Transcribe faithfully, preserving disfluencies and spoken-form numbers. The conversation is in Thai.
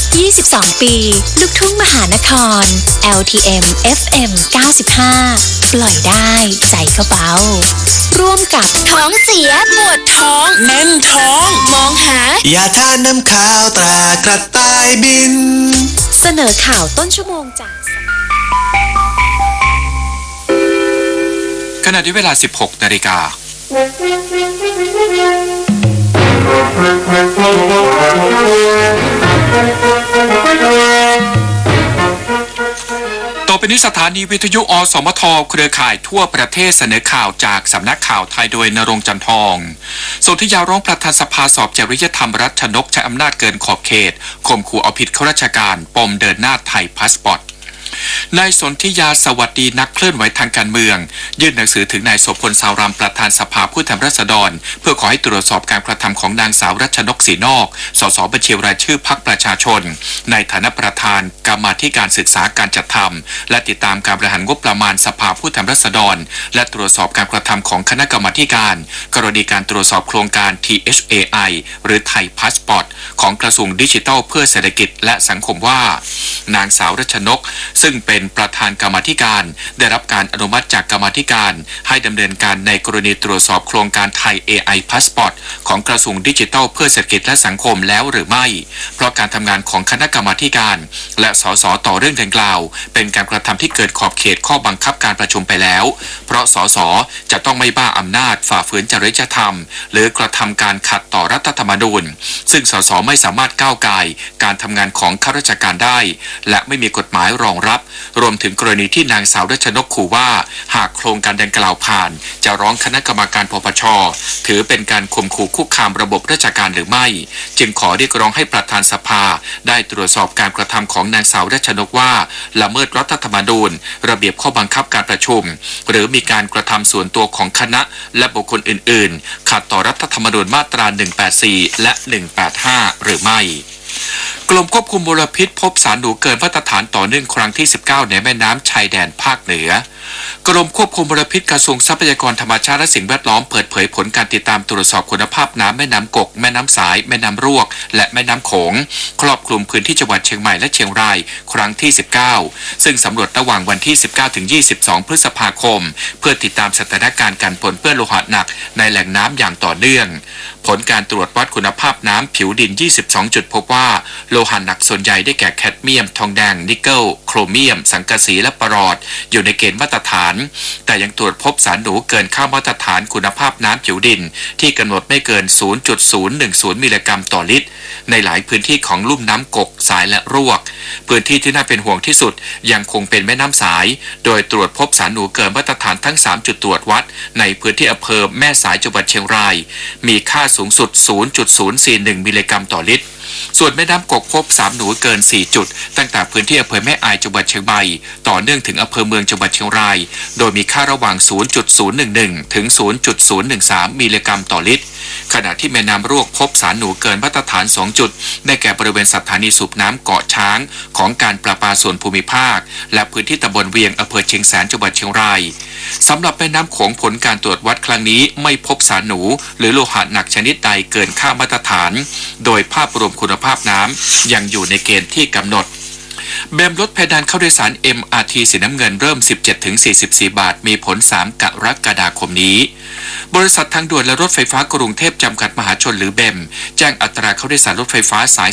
ยี่สิบสอง ปีลูกทุ่งมหานคร แอล ที เอ็ม เอฟ เอ็ม เก้าสิบห้า ปล่อยได้ใจเขาเบาร่วมกับท้องเสียปวดท้องแน่นท้องมองหายาทาน้ำขาวตรากระต่ายบินเสนอข่าวต้นชั่วโมงจากขณะที่เวลา สิบหก นาฬิกาต่อไปนี้สถานีวิทยุอสมทเครือข่ายทั่วประเทศเสนอข่าวจากสำนักข่าวไทยโดยณรงค์จันทองสนธิยาร้องประธานสภาสอบจริยธรรมรัชนกใช้อำนาจเกินขอบเขตข่มขู่เอาผิดข้าราชการปมเดินหน้าไทยพาสปอร์ตนายสนธิยาสวัสดีนักเคลื่อนไหวทางการเมืองยื่นหนังสือถึงนายโสพลสาวรำประธานสภาผู้แทนราษฎรเพื่อขอให้ตรวจสอบการกระทำของนางสาวรัชนกศรีนอกสสบัญชีรายชื่อพรรคประชาชนในฐานะประธานกรรมาธิการศึกษาการจัดทำและติดตามการบริหารงบประมาณสภาผู้แทนราษฎรและตรวจสอบการกระทำของคณะกรรมาธิการกรณีการตรวจสอบโครงการ ที เอช เอ ไอ หรือไทยพาสปอร์ตของกระทรวงดิจิทัลเพื่อเศรษฐกิจและสังคมว่านางสาวรัชนกซึ่งเป็นประธานกรรมาธิการได้รับการอนุมัติจากกรรมาธิการให้ดำเนินการในกรณีตรวจสอบโครงการไทย เอ ไอ Passport ของกระทรวงดิจิทัลเพื่อเศรษฐกิจและสังคมแล้วหรือไม่เพราะการทำงานของคณะกรรมาธิการและสสต่อเรื่องดังกล่าวเป็นการกระทำที่เกินขอบเขตข้อบังคับการประชุมไปแล้วเพราะสสจะต้องไม่บ้าอำนาจฝ่าฝืนจริยธรรมหรือกระทำการขัดต่อรัฐธรรมนูญซึ่งสสไม่สามารถก้าวไก่การทำงานของข้าราชการได้และไม่มีกฎหมายรองรับรวมถึงกรณีที่นางสาวรัชนกขู่ว่าหากโครงการดังกล่าวผ่านจะร้องคณะกรรมการปปช.ถือเป็นการข่มขู่คุกคามระบบราชการหรือไม่จึงขอเรียกร้องให้ประธานสภาได้ตรวจสอบการกระทำของนางสาวรัชนกว่าละเมิดรัฐธรรมนูญระเบียบข้อบังคับการประชุมหรือมีการกระทำส่วนตัวของคณะและบุคคลอื่นๆขัดต่อรัฐธรรมนูญมาตราหนึ่งแปดสี่และหนึ่งแปดห้าหรือไม่กรมควบคุมมลพิษพบสารหนูเกินมาตรฐานต่อเนื่องครั้งที่สิบเก้าในแม่น้ำชายแดนภาคเหนือกรมควบคุมมลพิษกระทรวงทรัพยากรธรรมชาติและสิ่งแวดล้อมเปิดเผยผลการติดตามตรวจสอบคุณภาพน้ำแม่น้ำกกแม่น้ำสายแม่น้ำรวกและแม่น้ำโขงครอบคลุมพื้นที่จังหวัดเชียงใหม่และเชียงรายครั้งที่สิบเก้าซึ่งสำรวจระหว่างวันที่สิบเก้าถึงยี่สิบสองพฤษภาคมเพื่อติดตามสถานการณ์การปนเปื้อนโลหะหนักในแหล่งน้ำอย่างต่อเนื่องผลการตรวจวัดคุณภาพน้ำผิวดินยี่สิบสองจุดพบว่าโลหะหนักส่วนใหญ่ได้แก่แคดเมียมทองแดงนิกเกิลโครเมียมสังกะสีและปรอดอยู่ในเกณฑ์มาตรฐานแต่ยังตรวจพบสารหนูเกินค่ามาตรฐานคุณภาพน้ำผิวดินที่กำหนดไม่เกิน ศูนย์จุดศูนย์หนึ่งศูนย์ มิลลิกรัมต่อลิตรในหลายพื้นที่ของลุ่มน้ำกกสายและรวกพื้นที่ที่น่าเป็นห่วงที่สุดยังคงเป็นแม่น้ำสายโดยตรวจพบสารหนูเกินมาตรฐานทั้งสามจุดตรวจวัดในพื้นที่อำเภอแม่สายจังหวัดเชียงรายมีค่าสูงสุด ศูนย์จุดศูนย์สี่หนึ่ง มิลลิกรัมต่อลิตรส่วนแม่น้ำกกพบสามหนูเกินสี่จุดตั้งแต่พื้นที่อำเภอแม่อายจังหวัดเชียงใหม่ต่อเนื่องถึงอำเภอเมืองจังหวัดเชียงรายโดยมีค่าระหว่าง ศูนย์จุดศูนย์หนึ่งหนึ่ง ถึง ศูนย์จุดศูนย์หนึ่งสาม มิลลิกรัมต่อลิตรขณะที่แม่น้ำรวกพบสารหนูเกินมาตรฐานสองจุดได้แก่บริเวณสถานีสูบน้ำเกาะช้างของการประปาส่วนภูมิภาคและพื้นที่ตำบลเวียงอำเภอเชียงแสนจังหวัดเชียงรายสำหรับแม่น้ำโขงผลการตรวจวัดครั้งนี้ไม่พบสารหนูหรือโลหะหนักชนิดใดเกินค่ามาตรฐานโดยภาพรวมคุณภาพน้ำยังอยู่ในเกณฑ์ที่กำหนดแบมลดเพดานเข้าโดยสาร เอ็ม อาร์ ที สีน้ำเงินเริ่ม สิบเจ็ดถึงสี่สิบสี่ บาทมีผลสามกรกฎาคมนี้บริษัททางด่วนและรถไฟฟ้ากรุงเทพจำกัดมหาชนหรือเบมแจ้งอัตราเข้าโดยสารรถไฟฟ้าสาย